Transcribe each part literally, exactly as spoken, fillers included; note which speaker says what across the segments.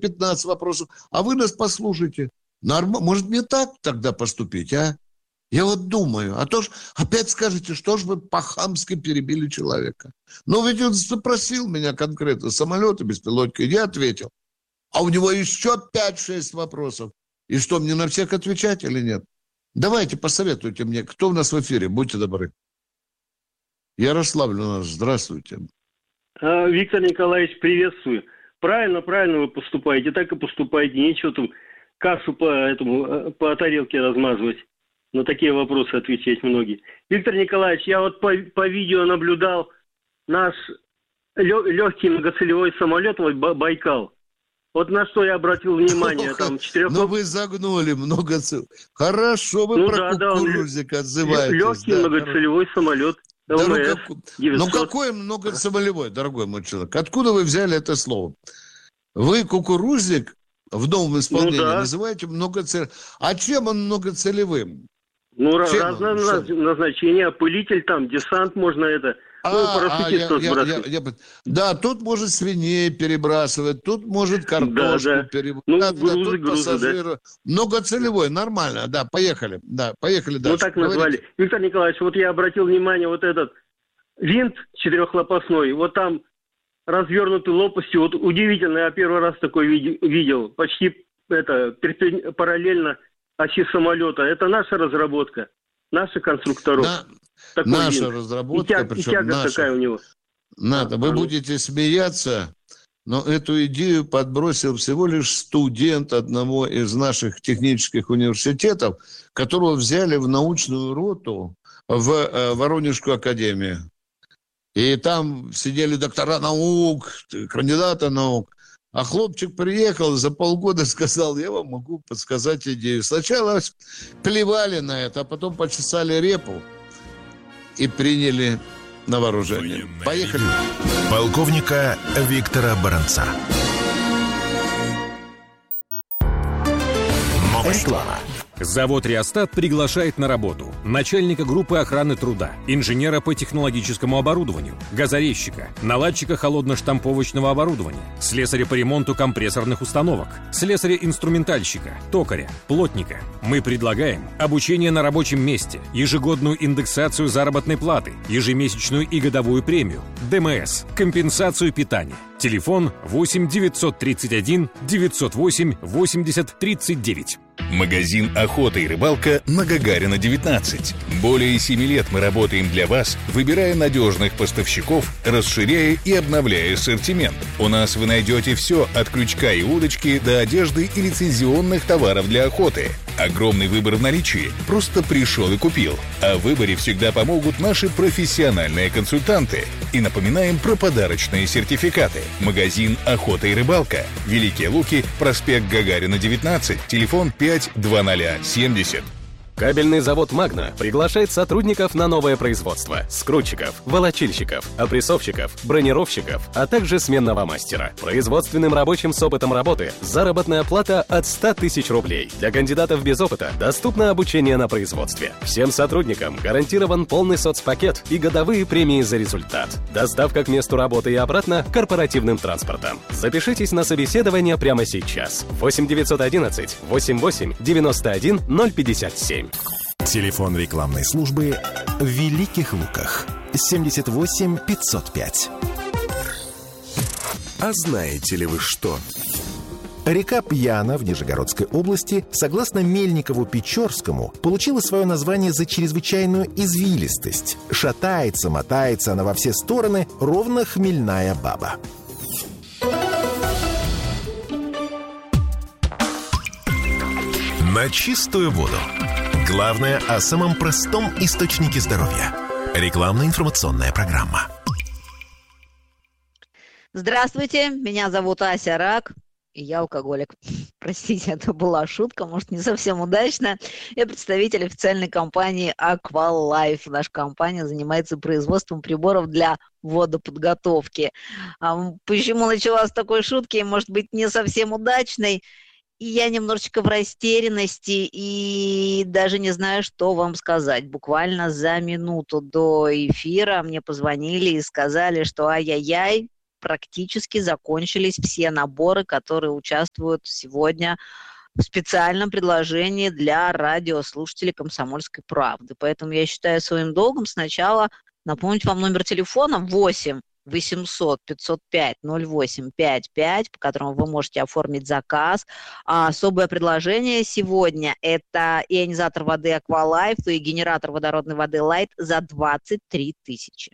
Speaker 1: пятнадцать вопросов, а вы нас послушайте. Норм... Может, мне так тогда поступить, а? Я вот думаю, а то ж опять скажете, что ж вы по-хамски перебили человека. Ну, ведь он спросил меня конкретно, самолеты, беспилотники, я ответил. А у него еще пять-шесть вопросов. И что, мне на всех отвечать или нет? Давайте посоветуйте мне, кто у нас в эфире, будьте добры. Ярославль у нас, здравствуйте.
Speaker 2: Виктор Николаевич, приветствую. Правильно, правильно вы поступаете, так и поступаете. Нечего там кашу по этому, по тарелке размазывать. На такие вопросы отвечать многие. Виктор Николаевич, я вот по, по видео наблюдал наш легкий многоцелевой самолет, вот Байкал. Вот на что я обратил внимание. Там четырех...
Speaker 1: Ну вы загнули многоцелевой. Хорошо, вы ну, про да, кукурузик да, отзываетесь.
Speaker 2: Легкий
Speaker 1: да,
Speaker 2: многоцелевой
Speaker 1: хорошо.
Speaker 2: самолет.
Speaker 1: Да, ну, как... ну какой многоцелевой, дорогой мой человек? Откуда вы взяли это слово? Вы кукурузник в новом исполнении ну, да. называете многоцелевым. А чем он многоцелевым?
Speaker 2: Ну, чем разное он? назначение. Опылитель там, десант можно это...
Speaker 1: А, ну, а я, я, я, я, да, тут может свиней перебрасывать, тут может картошку да, да. перебрасывать. Ну, да, грузы, тут грузы, пассажиры. Да. Многоцелевой, нормально, да, поехали. Да, поехали дальше.
Speaker 2: Ну, так назвали. Говорите. Виктор Николаевич, вот я обратил внимание, вот этот винт четырехлопастной, вот там развернутый лопастью, вот удивительно, я первый раз такой видел, почти это параллельно оси самолета. Это наша разработка, наши конструкторов.
Speaker 1: На... Наша винт. разработка,
Speaker 2: и тя...
Speaker 1: причем
Speaker 2: и тяга
Speaker 1: наша.
Speaker 2: такая у него.
Speaker 1: Надо, вы будете смеяться, но эту идею подбросил всего лишь студент одного из наших технических университетов, которого взяли в научную роту в э, Воронежскую академию. И там сидели доктора наук, кандидаты наук. А хлопчик приехал, за полгода сказал, я вам могу подсказать идею. Сначала плевали на это, а потом почесали репу и приняли на вооружение. Поехали.
Speaker 3: Полковника Виктора Баранца.
Speaker 4: Реклама. Завод «Реостат» приглашает на работу начальника группы охраны труда, инженера по технологическому оборудованию, газорезчика, наладчика холодно-штамповочного оборудования, слесаря по ремонту компрессорных установок, слесаря-инструментальщика, токаря, плотника. Мы предлагаем обучение на рабочем месте, ежегодную индексацию заработной платы, ежемесячную и годовую премию, ДМС, компенсацию питания. Телефон восемь девятьсот тридцать один девятьсот восемь восемьдесят тридцать девять.
Speaker 3: Магазин «Охота и рыбалка» на Гагарина, девятнадцать. Более семи лет мы работаем для вас, выбирая надежных поставщиков, расширяя и обновляя ассортимент. У нас вы найдете все от крючка и удочки до одежды и лицензионных товаров для охоты. Огромный выбор в наличии. Просто пришел и купил. О выборе всегда помогут наши профессиональные консультанты. И напоминаем про подарочные сертификаты. Магазин «Охота и рыбалка». Великие Луки, проспект Гагарина, девятнадцать, телефон пять два ноль семьдесят.
Speaker 5: Кабельный завод «Магна» приглашает сотрудников на новое производство: скрутчиков, волочильщиков, опрессовщиков, бронировщиков, а также сменного мастера. Производственным рабочим с опытом работы заработная плата от ста тысяч рублей. Для кандидатов без опыта доступно обучение на производстве. Всем сотрудникам гарантирован полный соцпакет и годовые премии за результат. Доставка к месту работы и обратно корпоративным транспортом. Запишитесь на собеседование прямо сейчас. восемь девятьсот одиннадцать восемьдесят восемь девяносто один ноль пятьдесят семь.
Speaker 3: Телефон рекламной службы в Великих Луках семьдесят восемь пятьсот пять.
Speaker 6: А знаете ли вы что? Река Пьяна в Нижегородской области, согласно Мельникову-Печорскому, получила свое название за чрезвычайную извилистость. Шатается, мотается она во все стороны, ровно хмельная баба.
Speaker 3: На чистую воду. Главное о самом простом источнике здоровья. Рекламно-информационная программа.
Speaker 7: Здравствуйте, меня зовут Ася Рак, и я алкоголик. Простите, это была шутка, может, не совсем удачно. Я представитель официальной компании Aqualife. Наша компания занимается производством приборов для водоподготовки. Почему начала с такой шутки, может быть, не совсем удачной? И я немножечко в растерянности и даже не знаю, что вам сказать. Буквально за минуту до эфира мне позвонили и сказали, что ай-яй-яй, практически закончились все наборы, которые участвуют сегодня в специальном предложении для радиослушателей «Комсомольской правды». Поэтому я считаю своим долгом сначала напомнить вам номер телефона восемь восемьсот пятьсот пять ноль восемь пятьдесят пять, по которому вы можете оформить заказ. А особое предложение сегодня – это ионизатор воды Aqualife и генератор водородной воды Light за двадцать три тысячи.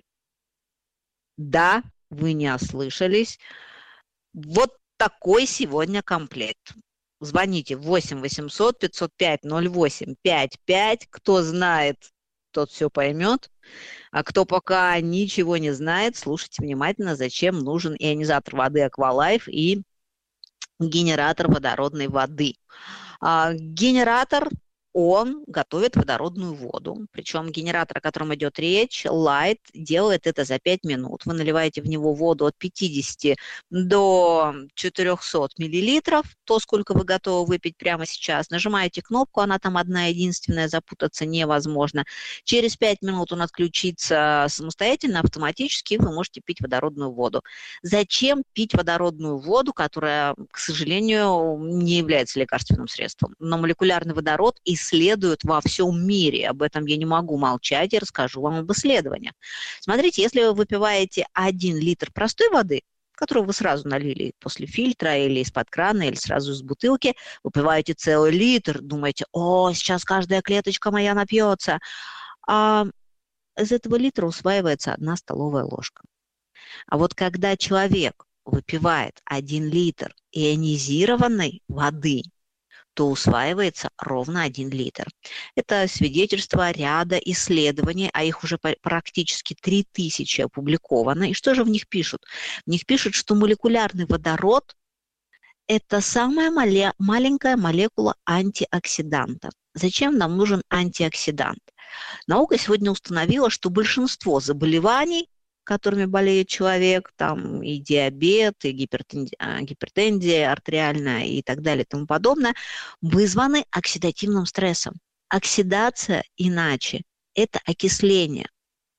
Speaker 7: Да, вы не ослышались. Вот такой сегодня комплект. Звоните восемь восемьсот пятьсот пять ноль восемь пятьдесят пять. Кто знает, тот все поймет. А кто пока ничего не знает, слушайте внимательно, зачем нужен ионизатор воды Aqualife и генератор водородной воды. А, генератор, он готовит водородную воду. Причем генератор, о котором идет речь, Light, делает это за пять минут. Вы наливаете в него воду от пятидесяти до четырехсот миллилитров, то, сколько вы готовы выпить прямо сейчас. Нажимаете кнопку, она там одна единственная, запутаться невозможно. Через пять минут он отключится самостоятельно, автоматически, и вы можете пить водородную воду. Зачем пить водородную воду, которая, к сожалению, не является лекарственным средством? Но молекулярный водород и исследуют во всем мире. Об этом я не могу молчать и расскажу вам об исследованиях. Смотрите, если вы выпиваете один литр простой воды, которую вы сразу налили после фильтра или из-под крана, или сразу из бутылки, выпиваете целый литр, думаете, о, сейчас каждая клеточка моя напьется. А из этого литра усваивается одна столовая ложка. А вот когда человек выпивает один литр ионизированной воды, то усваивается ровно один литр. Это свидетельство ряда исследований, а их уже практически три тысячи опубликовано. И что же в них пишут? В них пишут, что молекулярный водород – это самая мале- маленькая молекула антиоксиданта. Зачем нам нужен антиоксидант? Наука сегодня установила, что большинство заболеваний, которыми болеет человек, там и диабет, и гипертензия, гипертензия артериальная и так далее и тому подобное, вызваны оксидативным стрессом. Оксидация иначе – это окисление.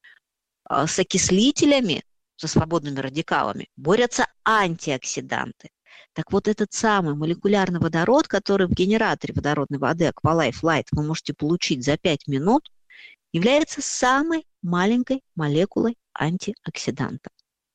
Speaker 7: С окислителями, со свободными радикалами, борются антиоксиданты. Так вот, этот самый молекулярный водород, который в генераторе водородной воды Aqualife Light вы можете получить за пять минут, является самой маленькой молекулой антиоксиданта.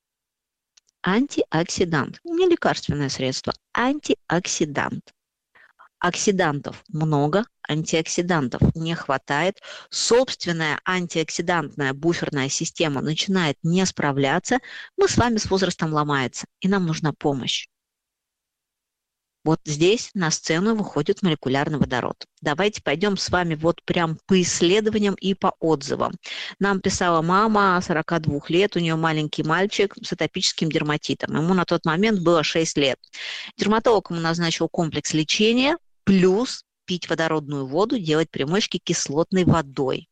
Speaker 7: Антиоксидант. Не лекарственное средство, антиоксидант. Оксидантов много, антиоксидантов не хватает. Собственная антиоксидантная буферная система начинает не справляться. Мы с вами с возрастом ломается, и нам нужна помощь. Вот здесь на сцену выходит молекулярный водород. Давайте пойдем с вами вот прям по исследованиям и по отзывам. Нам писала мама, сорока двух лет, у нее маленький мальчик с атопическим дерматитом. Ему на тот момент было шесть лет. Дерматолог ему назначил комплекс лечения, плюс пить водородную воду, делать примочки кислотной водой.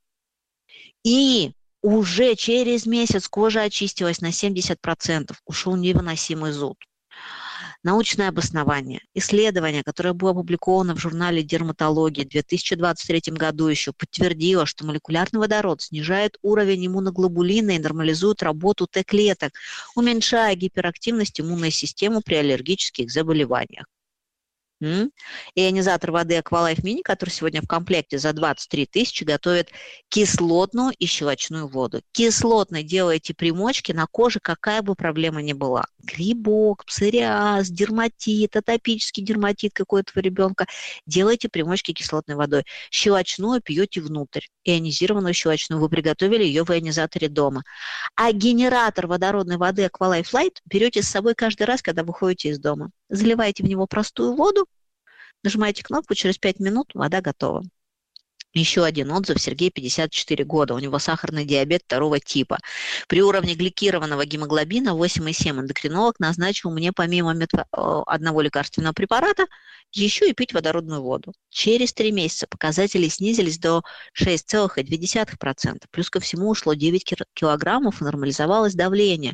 Speaker 7: И уже через месяц кожа очистилась на семьдесят процентов, ушел невыносимый зуд. Научное обоснование, исследование, которое было опубликовано в журнале «Дерматология» в две тысячи двадцать третьем году еще, подтвердило, что молекулярный водород снижает уровень иммуноглобулина и нормализует работу Т-клеток, уменьшая гиперактивность иммунной системы при аллергических заболеваниях. М? Ионизатор воды Aqualife Mini, который сегодня в комплекте за двадцать три тысячи, готовит кислотную и щелочную воду. Кислотной делаете примочки на коже, какая бы проблема ни была. Грибок, псориаз, дерматит, атопический дерматит какой-то у ребенка. Делайте примочки кислотной водой. Щелочную пьете внутрь. Ионизированную щелочную. Вы приготовили ее в ионизаторе дома. А генератор водородной воды Aqualife Light берете с собой каждый раз, когда выходите из дома. Заливаете в него простую воду, нажимаете кнопку, через пять минут вода готова. Еще один отзыв. Сергей, пятьдесят четыре года. У него сахарный диабет второго типа. При уровне гликированного гемоглобина восемь и семь эндокринолог назначил мне помимо метфо... одного лекарственного препарата еще и пить водородную воду. Через три месяца показатели снизились до шесть целых две десятых процента. Плюс ко всему ушло девять килограммов и нормализовалось давление.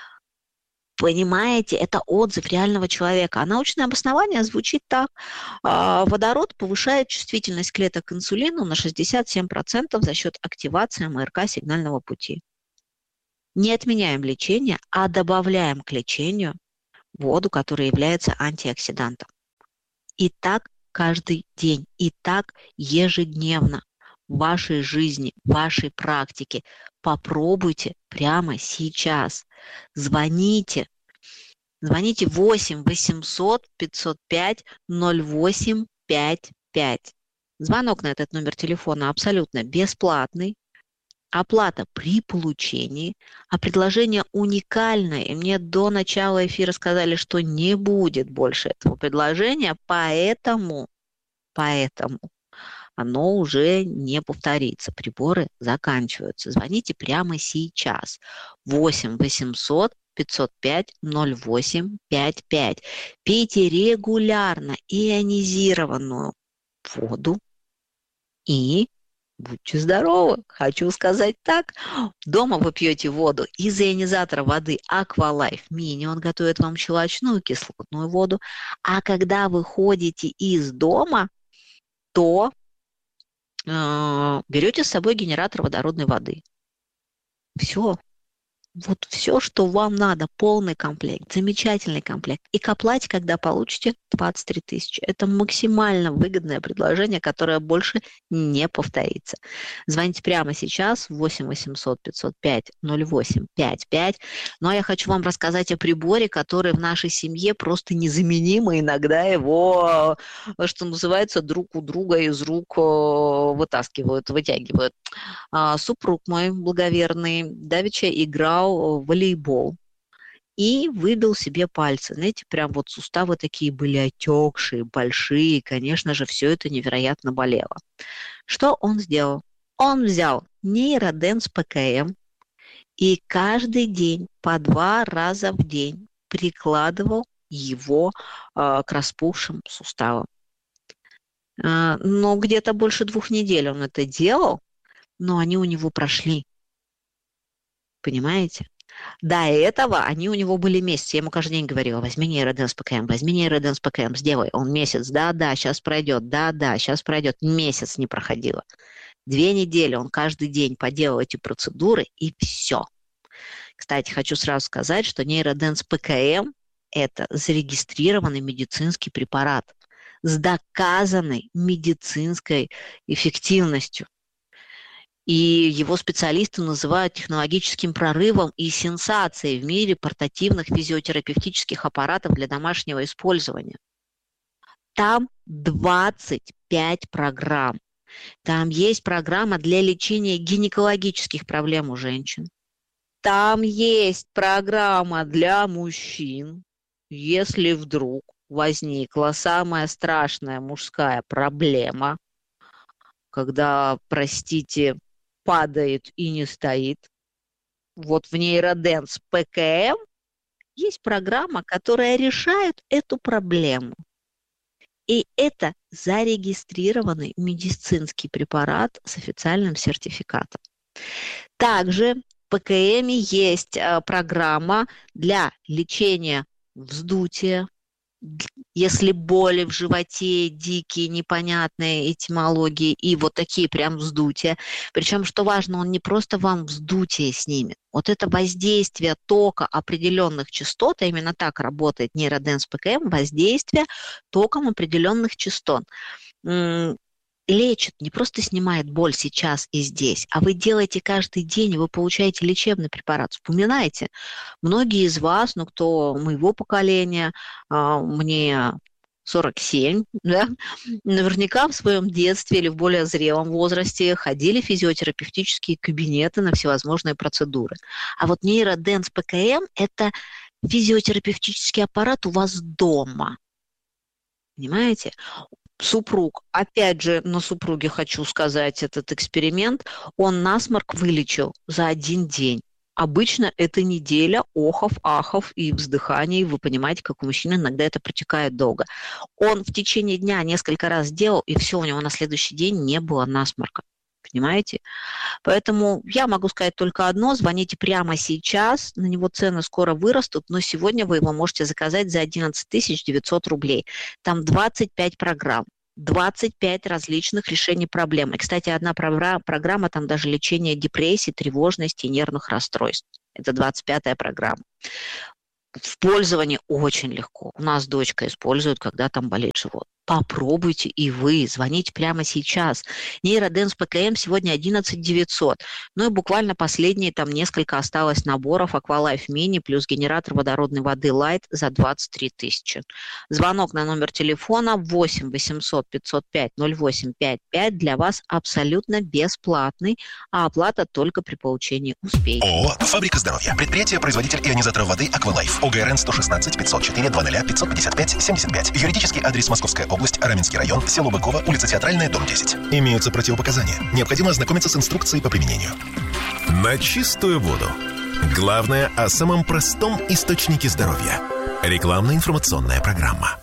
Speaker 7: Понимаете, это отзыв реального человека. А научное обоснование звучит так. Водород повышает чувствительность клеток к инсулину на шестьдесят семь процентов за счет активации МРК сигнального пути. Не отменяем лечение, а добавляем к лечению воду, которая является антиоксидантом. И так каждый день, и так ежедневно в вашей жизни, в вашей практике. Попробуйте прямо сейчас. Звоните. Звоните восемь восемьсот пятьсот пять ноль восемь пять пять. Звонок на этот номер телефона абсолютно бесплатный. Оплата при получении, а предложение уникальное. И мне до начала эфира сказали, что не будет больше этого предложения, поэтому, поэтому оно уже не повторится. Приборы заканчиваются. Звоните прямо сейчас. восемь восемьсот пятьсот пять ноль восемь пять пять. Пейте регулярно ионизированную воду и будьте здоровы. Хочу сказать так. Дома вы пьете воду из ионизатора воды Aqualife Mini. Он готовит вам щелочную кислотную воду. А когда вы ходите из дома, то э, берете с собой генератор водородной воды. Все. Вот все, что вам надо, полный комплект, замечательный комплект. И к оплате, когда получите, двадцать три тысячи. Это максимально выгодное предложение, которое больше не повторится. Звоните прямо сейчас восемь восемьсот пятьсот пять ноль восемь пять пять. Ну, а я хочу вам рассказать о приборе, который в нашей семье просто незаменимый. Иногда его, что называется, друг у друга из рук вытаскивают, вытягивают. Супруг мой благоверный давеча играл в волейбол и выбил себе пальцы. Знаете, прям вот суставы такие были отекшие, большие. Конечно же, все это невероятно болело. Что он сделал? Он взял нейроденс ПКМ и каждый день по два раза в день прикладывал его э, к распухшим суставам. Э, но где-то больше двух недель он это делал, но они у него прошли. Понимаете? До этого они у него были месяц. Я ему каждый день говорила: возьми нейроденс ПКМ, возьми нейроденс ПКМ, сделай. Он месяц, да-да, сейчас пройдет, да-да, сейчас пройдет. Месяц не проходило. Две недели он каждый день поделал эти процедуры, и все. Кстати, хочу сразу сказать, что нейроденс ПКМ – это зарегистрированный медицинский препарат с доказанной медицинской эффективностью. И его специалисты называют технологическим прорывом и сенсацией в мире портативных физиотерапевтических аппаратов для домашнего использования. Там двадцать пять программ. Там есть программа для лечения гинекологических проблем у женщин. Там есть программа для мужчин, если вдруг возникла самая страшная мужская проблема, когда, простите, падает и не стоит. Вот в нейроденс ПКМ есть программа, которая решает эту проблему. И это зарегистрированный медицинский препарат с официальным сертификатом. Также в ПКМ есть программа для лечения вздутия, если боли в животе, дикие, непонятные этимологии и вот такие прям вздутия. Причем, что важно, он не просто вам вздутие снимет. Вот это воздействие тока определенных частот, а именно так работает нейроденс ПКМ, воздействие током определенных частот. Лечит, не просто снимает боль сейчас и здесь, а вы делаете каждый день, и вы получаете лечебный препарат. Вспоминайте, многие из вас, ну, кто моего поколения, мне сорок семь, да, наверняка в своем детстве или в более зрелом возрасте ходили в физиотерапевтические кабинеты на всевозможные процедуры. А вот нейроденс ПКМ – это физиотерапевтический аппарат у вас дома. Понимаете? Супруг, опять же, на супруге хочу сказать этот эксперимент, он насморк вылечил за один день. Обычно это неделя охов, ахов и вздыханий. Вы понимаете, как у мужчин иногда это протекает долго. Он в течение дня несколько раз делал, и все, у него на следующий день не было насморка. Понимаете? Поэтому я могу сказать только одно. Звоните прямо сейчас. На него цены скоро вырастут, но сегодня вы его можете заказать за одиннадцать тысяч девятьсот рублей. Там двадцать пять программ, двадцать пять различных решений проблем. И, кстати, одна программа, там даже лечение депрессии, тревожности и нервных расстройств. Это двадцать пятая программа. В пользовании очень легко. У нас дочка использует, когда там болит живот. Попробуйте и вы. Звоните прямо сейчас. Нейроденс ПКМ сегодня одиннадцать девятьсот. Ну и буквально последние там несколько осталось наборов Aqualife Mini плюс генератор водородной воды Light за двадцать три тысячи. Звонок на номер телефона восемь восемьсот пятьсот пять ноль восемь пять пять для вас абсолютно бесплатный, а оплата только при получении успеха.
Speaker 6: ООО «Фабрика здоровья». Предприятие-производитель ионизаторов воды Aqualife. ОГРН сто шестнадцать пятьсот четыре двадцать пятьсот пятьдесят пять семьдесят пять. Юридический адрес Московская область. Область, Раменский район, село Быково, улица Театральная, дом десять. Имеются противопоказания. Необходимо ознакомиться с инструкцией по применению. На чистую воду. Главное о самом простом источнике здоровья. Рекламно-информационная программа.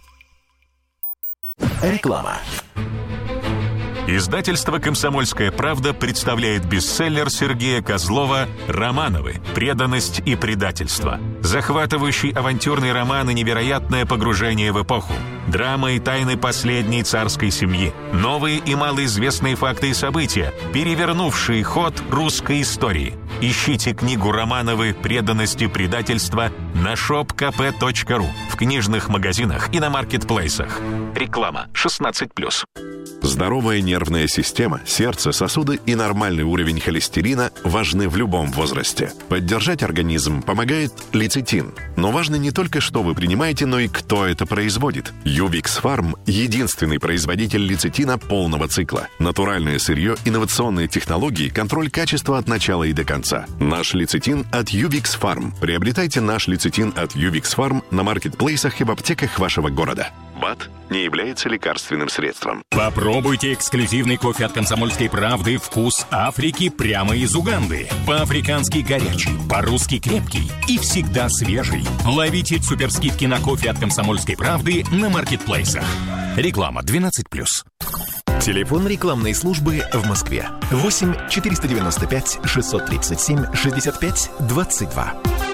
Speaker 6: Реклама.
Speaker 8: Издательство «Комсомольская правда» представляет бестселлер Сергея Козлова «Романовы. Преданность и предательство». Захватывающий авантюрный роман и невероятное погружение в эпоху. Драма и тайны последней царской семьи. Новые и малоизвестные факты и события, перевернувшие ход русской истории. Ищите книгу «Романовы. Преданность и предательство» на шоп ка пэ точка ру, в книжных магазинах и на маркетплейсах. Реклама шестнадцать плюс.
Speaker 9: Здоровая нервная система, сердце, сосуды и нормальный уровень холестерина важны в любом возрасте. Поддержать организм помогает лецитин. Но важно не только, что вы принимаете, но и кто это производит. Ювикс Фарм – единственный производитель лецитина полного цикла. Натуральное сырье, инновационные технологии, контроль качества от начала и до конца. Наш лецитин от Ювикс Фарм. Приобретайте наш лецитин от Ювикс Фарм на маркетплейсах и в аптеках вашего города. БАД не является лекарственным средством.
Speaker 4: Попробуйте эксклюзивный кофе от «Комсомольской правды» «Вкус Африки» прямо из Уганды. По-африкански горячий, по-русски крепкий и всегда свежий. Ловите суперскидки на кофе от «Комсомольской правды» на маркетплейсах. Реклама двенадцать плюс.
Speaker 6: Телефон рекламной службы в Москве. восемь четыреста девяносто пять шестьсот тридцать семь шестьдесят пять двадцать два.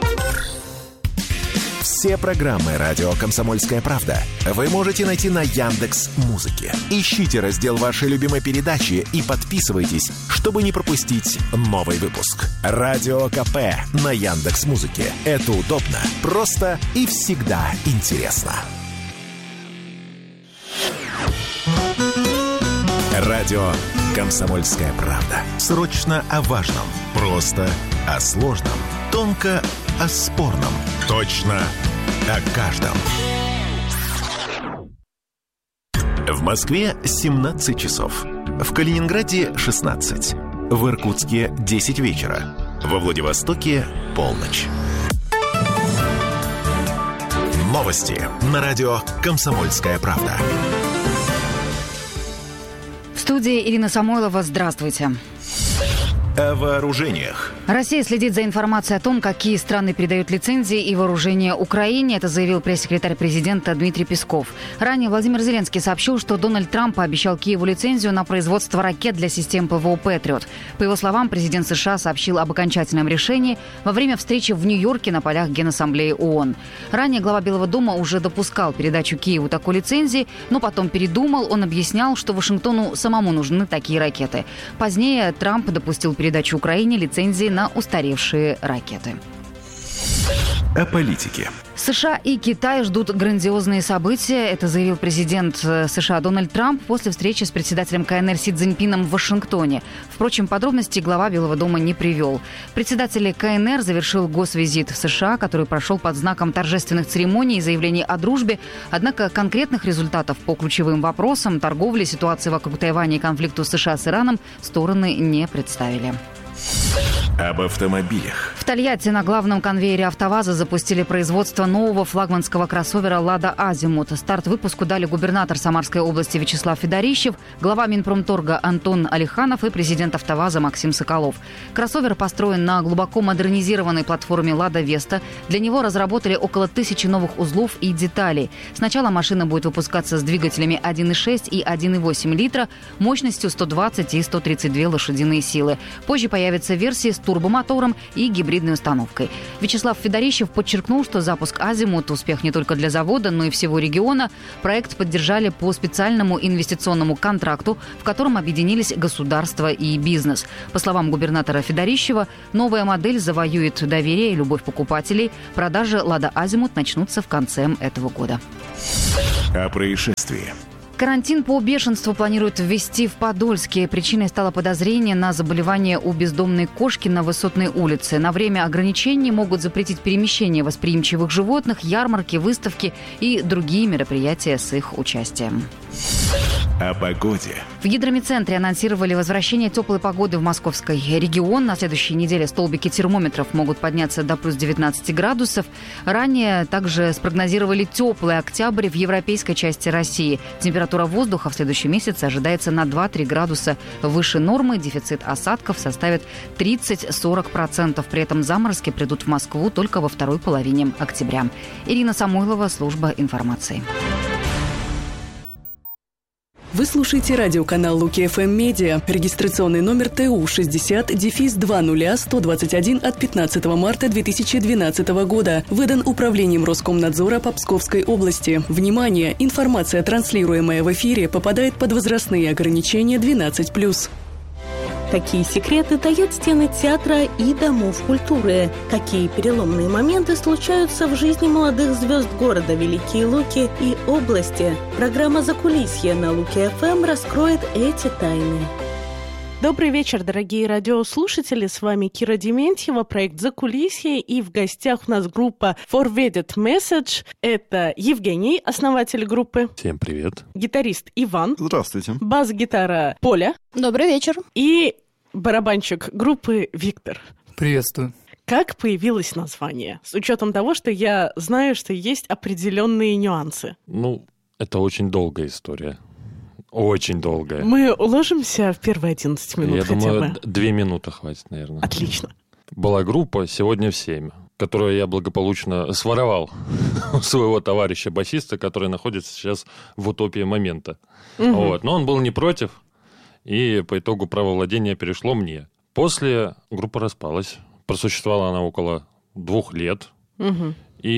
Speaker 6: Все программы радио «Комсомольская правда» вы можете найти на Яндекс.Музыке. Ищите раздел вашей любимой передачи и подписывайтесь, чтобы не пропустить новый выпуск. Радио КП на Яндекс.Музыке. Это удобно, просто и всегда интересно. Радио «Комсомольская правда». Срочно о важном, просто о сложном, тонко о спорном, точно о каждом. В Москве семнадцать часов. В Калининграде шестнадцать. В Иркутске десять вечера. Во Владивостоке полночь. Новости на радио «Комсомольская правда».
Speaker 10: В студии Ирина Самойлова. Здравствуйте.
Speaker 6: О вооружениях.
Speaker 10: Россия следит за информацией о том, какие страны передают лицензии и вооружения Украине. Это заявил пресс-секретарь президента Дмитрий Песков. Ранее Владимир Зеленский сообщил, что Дональд Трамп пообещал Киеву лицензию на производство ракет для систем ПВО «Патриот». По его словам, президент США сообщил об окончательном решении во время встречи в Нью-Йорке на полях Генассамблеи ООН. Ранее глава Белого дома уже допускал передачу Киеву такой лицензии, но потом передумал. Он объяснял, что Вашингтону самому нужны такие ракеты. Позднее Трамп допустил передачу Украине лицензии на устаревшие ракеты.
Speaker 6: О политике.
Speaker 10: США и Китай ждут грандиозные события. Это заявил президент США Дональд Трамп после встречи с председателем ка эн эр Си Цзиньпином в Вашингтоне. Впрочем, подробностей глава Белого дома не привел. Председатель ка эн эр завершил госвизит в США, который прошел под знаком торжественных церемоний и заявлений о дружбе. Однако конкретных результатов по ключевым вопросам торговли, ситуации вокруг Тайваня и конфликту США с Ираном стороны не представили.
Speaker 6: Об автомобилях.
Speaker 10: В Тольятти на главном конвейере «АвтоВАЗа» запустили производство нового флагманского кроссовера «Лада Азимут». Старт выпуску дали губернатор Самарской области Вячеслав Федорищев, глава Минпромторга Антон Алиханов и президент «АвтоВАЗа» Максим Соколов. Кроссовер построен на глубоко модернизированной платформе «Лада Веста». Для него разработали около тысячи новых узлов и деталей. Сначала машина будет выпускаться с двигателями один и шесть и один и восемь литра, мощностью сто двадцать и сто тридцать две лошадиные силы. Позже появятся версии с турбомотором и гибридной установкой. Вячеслав Федорищев подчеркнул, что запуск «Азимут» – успех не только для завода, но и всего региона. Проект поддержали по специальному инвестиционному контракту, в котором объединились государство и бизнес. По словам губернатора Федорищева, новая модель завоюет доверие и любовь покупателей. Продажи «Лада Азимут» начнутся в конце этого года.
Speaker 6: О происшествии.
Speaker 10: Карантин по бешенству планируют ввести в Подольске. Причиной стало подозрение на заболевание у бездомной кошки на Высотной улице. На время ограничений могут запретить перемещение восприимчивых животных, ярмарки, выставки и другие мероприятия с их участием.
Speaker 6: О погоде.
Speaker 10: В гидромедцентре анонсировали возвращение теплой погоды в московский регион. На следующей неделе столбики термометров могут подняться до плюс девятнадцать градусов. Ранее также спрогнозировали теплый октябрь в европейской части России. Температура воздуха в следующем месяце ожидается на два-три градуса выше нормы. Дефицит осадков составит тридцать-сорок процентов. При этом заморозки придут в Москву только во второй половине октября. Ирина Самойлова, служба информации.
Speaker 11: Вы слушаете радиоканал Луки эф эм Медиа. Регистрационный номер Т У шестьдесят дефис два ноль сто двадцать один от пятнадцатого марта две тысячи двенадцатого года. Выдан Управлением Роскомнадзора по Псковской области. Внимание! Информация, транслируемая в эфире, попадает под возрастные ограничения двенадцать плюс.
Speaker 12: Какие секреты таят стены театра и домов культуры? Какие переломные моменты случаются в жизни молодых звезд города Великие Луки и области? Программа «Закулисье» на Луки эф эм раскроет эти тайны.
Speaker 13: Добрый вечер, дорогие радиослушатели. С вами Кира Дементьева, проект «Закулисье». И в гостях у нас группа Forwarded Message. Это Евгений, основатель группы.
Speaker 14: Всем привет.
Speaker 13: Гитарист Иван.
Speaker 14: Здравствуйте.
Speaker 13: Бас-гитара Поля.
Speaker 15: Добрый вечер.
Speaker 13: И барабанщик группы Виктор.
Speaker 16: Приветствую.
Speaker 13: Как появилось название? С учетом того, что я знаю, что есть определенные нюансы.
Speaker 14: Ну, это очень долгая история. Очень долгая.
Speaker 13: Мы уложимся в первые одиннадцать минут
Speaker 14: Я
Speaker 13: хотя
Speaker 14: думаю,
Speaker 13: бы.
Speaker 14: две минуты хватит, наверное.
Speaker 13: Отлично.
Speaker 14: Была группа «Сегодня в семь», которую я благополучно своровал у своего товарища-басиста, который находится сейчас в утопии момента. Угу. Вот. Но он был не против, и по итогу право владения перешло мне. После группа распалась. Просуществовала она около двух лет. Угу.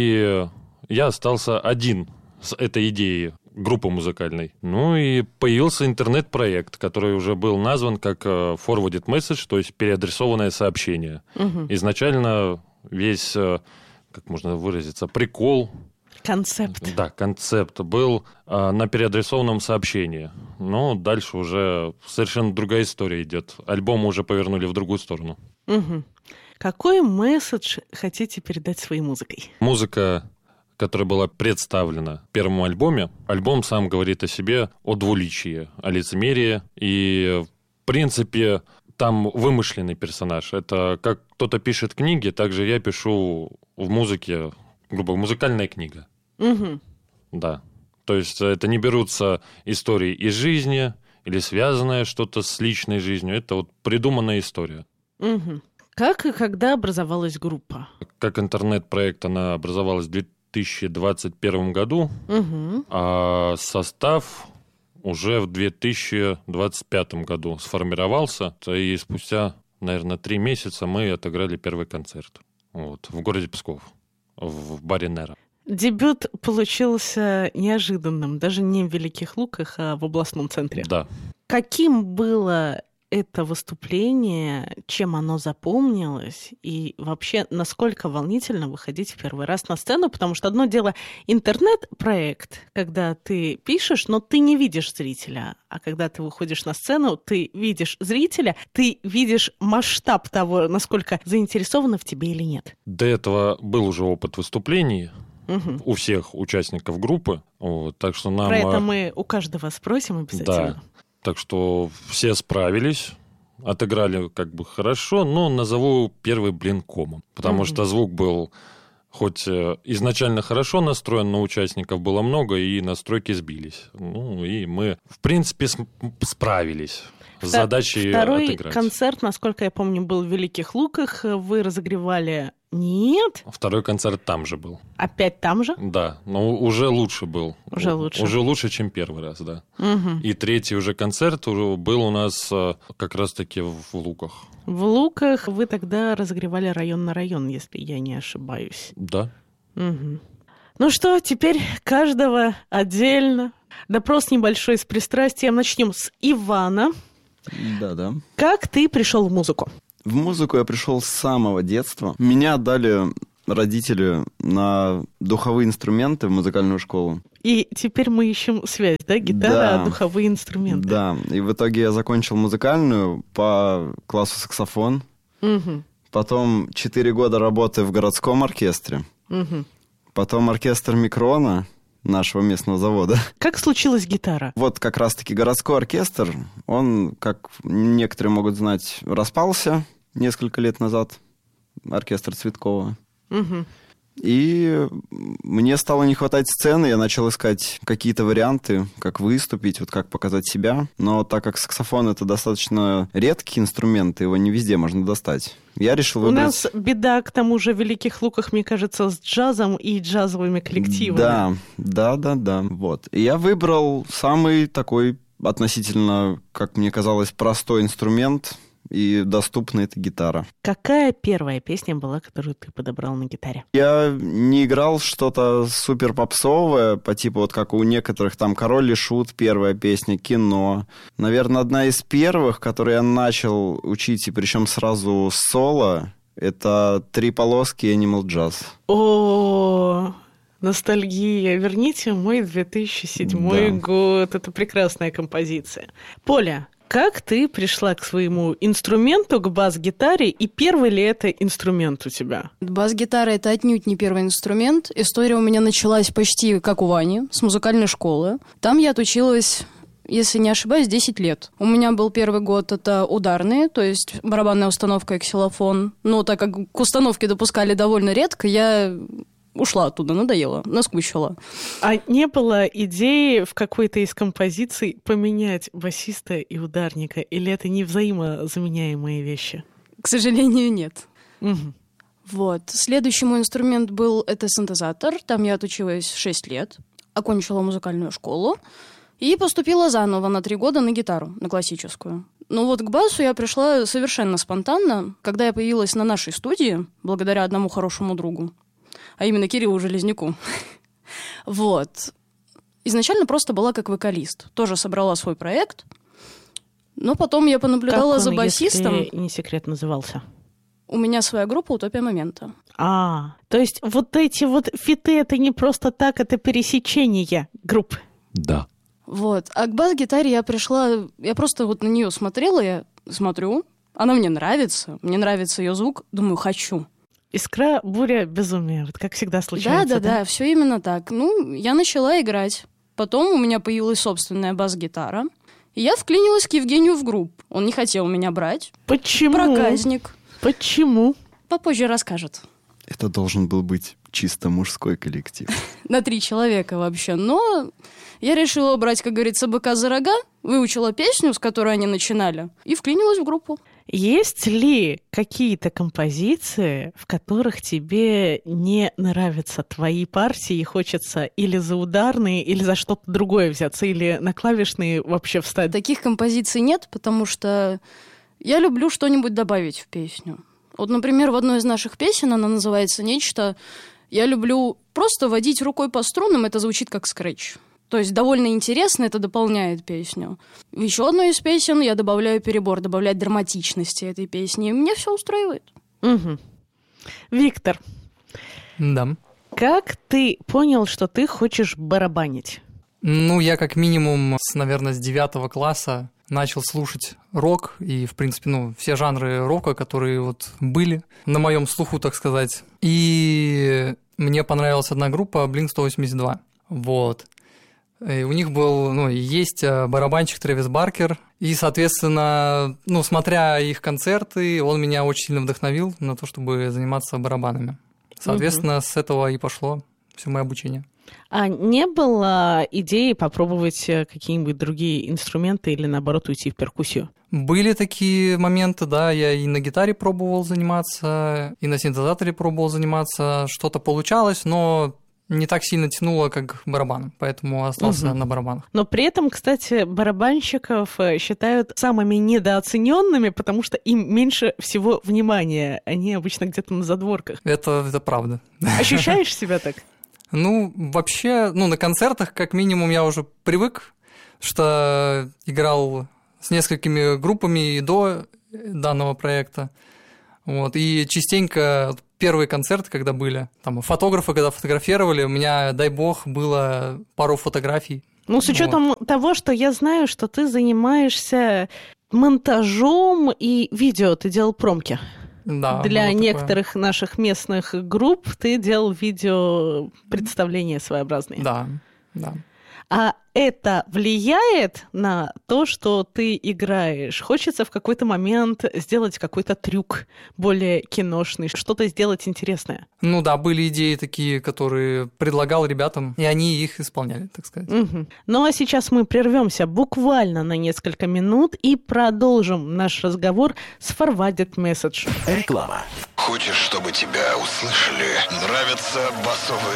Speaker 14: И я остался один с этой идеей группы музыкальной. Ну и появился интернет-проект, который уже был назван как Forwarded Message, то есть переадресованное сообщение. Угу. Изначально весь, как можно выразиться, прикол...
Speaker 13: Концепт.
Speaker 14: Да, концепт был а, на переадресованном сообщении. Но дальше уже совершенно другая история идет. Альбом уже повернули в другую сторону.
Speaker 13: Угу. Какой месседж хотите передать своей музыкой?
Speaker 14: Музыка, которая была представлена в первом альбоме. Альбом сам говорит о себе, о двуличии, о лицемерии. И, в принципе, там вымышленный персонаж. Это как кто-то пишет книги, так же я пишу в музыке, грубо говоря, музыкальная книга.
Speaker 13: Угу.
Speaker 14: Да. То есть это не берутся истории из жизни или связанное что-то с личной жизнью. Это вот придуманная история.
Speaker 13: Угу. Как и когда образовалась группа?
Speaker 14: Как интернет-проект она образовалась в две тысячи двадцать первом году, угу. а состав уже в две тысячи двадцать пятом году сформировался. И спустя, наверное, три месяца мы отыграли первый концерт вот, в городе Псков, в баре «Нера».
Speaker 13: Дебют получился неожиданным, даже не в Великих Луках, а в областном центре.
Speaker 14: Да.
Speaker 13: Каким было это выступление, чем оно запомнилось, и вообще, насколько волнительно выходить в первый раз на сцену, потому что одно дело интернет-проект, когда ты пишешь, но ты не видишь зрителя, а когда ты выходишь на сцену, ты видишь зрителя, ты видишь масштаб того, насколько заинтересованы в тебе или нет.
Speaker 14: До этого был уже опыт выступлений,
Speaker 13: угу.
Speaker 14: у всех участников группы, вот, так что нам...
Speaker 13: Про это мы у каждого спросим обязательно.
Speaker 14: Да. Так что все справились, отыграли как бы хорошо, но назову первый блин комом. Потому mm-hmm. что звук был хоть изначально хорошо настроен, но участников было много, и настройки сбились. Ну, и мы, в принципе, справились с задачей
Speaker 13: Второй
Speaker 14: отыграть.
Speaker 13: Концерт, насколько я помню, был в Великих Луках. Вы разогревали Нет?
Speaker 14: Второй концерт там же был.
Speaker 13: Опять там же?
Speaker 14: Да, но уже лучше был.
Speaker 13: Уже лучше.
Speaker 14: Уже лучше, чем первый раз, да.
Speaker 13: Угу.
Speaker 14: И третий уже концерт уже был у нас как раз-таки в Луках.
Speaker 13: В Луках вы тогда разогревали район на район, если я не ошибаюсь.
Speaker 14: Да.
Speaker 13: Угу. Ну что, теперь каждого отдельно. Допрос небольшой с пристрастием. Начнем с Ивана.
Speaker 15: Да-да.
Speaker 13: Как ты пришел в музыку?
Speaker 15: В музыку я пришел с самого детства. Меня отдали родители на духовые инструменты в музыкальную школу.
Speaker 13: И теперь мы ищем связь, да? Гитара,
Speaker 15: да.
Speaker 13: духовые инструменты.
Speaker 15: Да, и в итоге я закончил музыкальную по классу саксофон.
Speaker 13: Угу.
Speaker 15: Потом четыре года работы в городском оркестре.
Speaker 13: Угу.
Speaker 15: Потом оркестр Микрона, нашего местного завода.
Speaker 13: Как случилась гитара?
Speaker 15: Вот как раз-таки городской оркестр, он, как некоторые могут знать, распался несколько лет назад, оркестр Цветкова.
Speaker 13: Угу.
Speaker 15: И мне стало не хватать сцены, я начал искать какие-то варианты, как выступить, вот как показать себя. Но так как саксофон — это достаточно редкий инструмент, его не везде можно достать, я решил выбрать...
Speaker 13: У нас беда, к тому же, в Великих Луках, мне кажется, с джазом и джазовыми коллективами.
Speaker 15: Да, да, да, да, вот. И я выбрал самый такой относительно, как мне казалось, простой инструмент, и доступна эта гитара.
Speaker 13: Какая первая песня была, которую ты подобрал на гитаре?
Speaker 15: Я не играл что-то супер попсовое, по типу вот как у некоторых там «Король и Шут», первая песня, «Кино». Наверное, одна из первых, которые я начал учить, и причем сразу с соло, это «Три полоски» Animal Jazz.
Speaker 13: О, ностальгия. Верните мой две тысячи седьмой да. год. Это прекрасная композиция. Поля, как ты пришла к своему инструменту, к бас-гитаре, и первый ли это инструмент у тебя?
Speaker 16: Бас-гитара — это отнюдь не первый инструмент. История у меня началась почти как у Вани, с музыкальной школы. Там я отучилась, если не ошибаюсь, десять лет. У меня был первый год, это ударные, то есть барабанная установка и ксилофон. Но так как к установке допускали довольно редко, я... ушла оттуда, надоело, наскучила.
Speaker 13: А не было идеи в какой-то из композиций поменять басиста и ударника? Или это не взаимозаменяемые вещи?
Speaker 16: К сожалению, нет.
Speaker 13: Угу.
Speaker 16: Вот. Следующий мой инструмент был это синтезатор. Там я отучилась шесть лет, окончила музыкальную школу и поступила заново на три года на гитару, на классическую. Ну вот к басу я пришла совершенно спонтанно, когда я появилась на нашей студии, благодаря одному хорошему другу, а именно Кириллу Железняку. Вот. Изначально просто была как вокалист. Тоже собрала свой проект. Но потом я понаблюдала
Speaker 13: как он,
Speaker 16: за басистом.
Speaker 13: Если не секрет, назывался?
Speaker 16: У меня своя группа «Утопия момента».
Speaker 13: А, то есть вот эти вот фиты, это не просто так, это пересечение групп.
Speaker 14: Да.
Speaker 16: Вот. А к бас-гитаре я пришла... Я просто вот на нее смотрела, я смотрю, она мне нравится, мне нравится ее звук, думаю, хочу.
Speaker 13: Искра, буря, безумие. Вот как всегда случается.
Speaker 16: Да, да, да, да, все именно так. Ну, я начала играть. Потом у меня появилась собственная бас-гитара. И я вклинилась к Евгению в группу. Он не хотел меня брать.
Speaker 13: Почему?
Speaker 16: Проказник.
Speaker 13: Почему?
Speaker 16: Попозже расскажет.
Speaker 15: Это должен был быть чисто мужской коллектив.
Speaker 16: На три человека вообще. Но я решила брать, как говорится, быка за рога, выучила песню, с которой они начинали, и вклинилась в группу.
Speaker 13: Есть ли какие-то композиции, в которых тебе не нравятся твои партии и хочется или за ударные, или за что-то другое взяться, или на клавишные вообще встать?
Speaker 16: Таких композиций нет, потому что я люблю что-нибудь добавить в песню. Вот, например, в одной из наших песен, она называется «Нечто», я люблю просто водить рукой по струнам, это звучит как скретч. То есть довольно интересно, это дополняет песню. В еще одной из песен я добавляю перебор, добавляю драматичности этой песни, и мне все устраивает.
Speaker 13: Угу. Виктор.
Speaker 17: Да.
Speaker 13: Как ты понял, что ты хочешь барабанить?
Speaker 17: Ну, я как минимум, с, наверное, с девятого класса начал слушать рок и, в принципе, ну, все жанры рока, которые вот были на моем слуху, так сказать. И мне понравилась одна группа блинк сто восемьдесят два. Вот. И у них был, ну, есть барабанщик Трэвис Баркер, и, соответственно, ну, смотря их концерты, он меня очень сильно вдохновил на то, чтобы заниматься барабанами. Соответственно, угу. с этого и пошло все мое обучение.
Speaker 13: А не было идеи попробовать какие-нибудь другие инструменты или, наоборот, уйти в перкуссию?
Speaker 17: Были такие моменты, да, я и на гитаре пробовал заниматься, и на синтезаторе пробовал заниматься, что-то получалось, но не так сильно тянуло, как барабан, поэтому остался угу. на барабанах.
Speaker 13: Но при этом, кстати, барабанщиков считают самыми недооцененными, потому что им меньше всего внимания, они обычно где-то на задворках.
Speaker 17: Это, это правда.
Speaker 13: Ощущаешь себя так?
Speaker 17: Ну, вообще, ну, на концертах, как минимум, я уже привык, что играл с несколькими группами и до данного проекта. Вот. И частенько первые концерты, когда были, там, фотографы, когда фотографировали, у меня, дай бог, было пару фотографий.
Speaker 13: Ну, с учетом вот. того, что я знаю, что ты занимаешься монтажом и видео, ты делал промки.
Speaker 17: Да,
Speaker 13: для некоторых
Speaker 17: такое.
Speaker 13: наших местных групп ты делал видео представления своеобразные.
Speaker 17: Да, да.
Speaker 13: А это влияет на то, что ты играешь? Хочется в какой-то момент сделать какой-то трюк более киношный, что-то сделать интересное?
Speaker 17: Ну да, были идеи такие, которые предлагал ребятам, и они их исполняли, так сказать.
Speaker 13: Угу. Ну а сейчас мы прервемся буквально на несколько минут и продолжим наш разговор с Forwarded Message.
Speaker 6: Реклама.
Speaker 18: Хочешь, чтобы тебя услышали? Нравятся басовые